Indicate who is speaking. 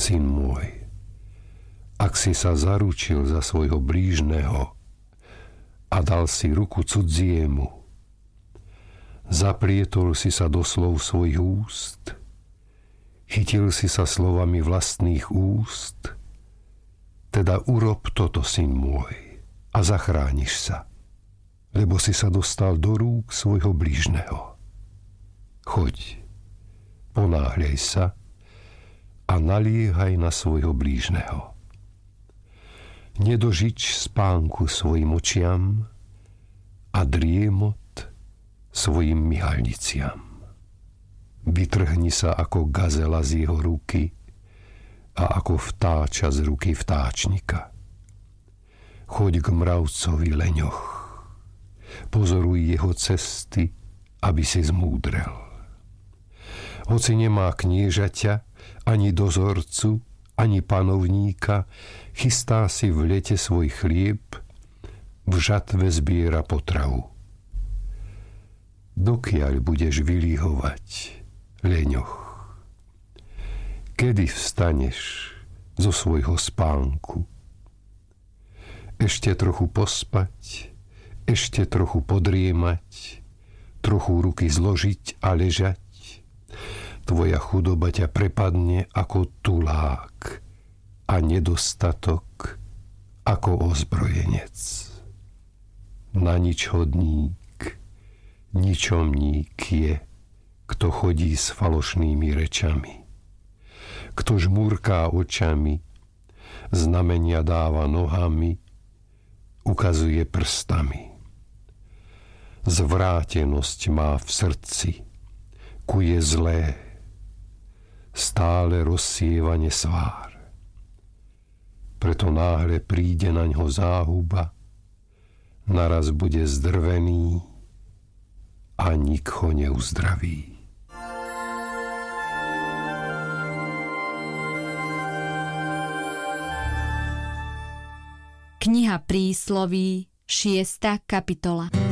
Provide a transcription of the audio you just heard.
Speaker 1: Syn môj, ak si sa zaručil za svojho blížneho a dal si ruku cudziemu, zaplietol si sa do slov svojich úst, chytil si sa slovami vlastných úst, teda urob toto, syn môj, a zachrániš sa, lebo si sa dostal do rúk svojho blížneho. Choď, ponáhľaj sa a naliehaj na svojho blížneho. Nedožič spánku svojim očiam a driemot svojim myhalniciam. Vytrhni sa ako gazela z jeho ruky a ako vtáča z ruky vtáčnika. Choď k mravcovi leňoch. Pozoruj jeho cesty, aby si zmúdrel. Hoci nemá kniežaťa, ani dozorcu, ani panovníka, chystá si v lete svoj chlieb, v žatve zbiera potravu. Dokiaľ budeš vylíhovať, leňoch? Kedy vstaneš zo svojho spánku? Ešte trochu pospať, ešte trochu podriemať, trochu ruky zložiť a ležať. Tvoja chudoba ťa prepadne ako tulák a nedostatok ako ozbrojenec. Na nič hodník, ničomník je, kto chodí s falošnými rečami. Kto žmúrká očami, znamenia dáva nohami, ukazuje prstami. Zvrátenosť má v srdci, kuje zlé, stále rozsieva nesvár. Preto náhle príde na ňo záhuba, naraz bude zdrvený a nik ho neuzdraví.
Speaker 2: Kniha Prísloví, 6. kapitola.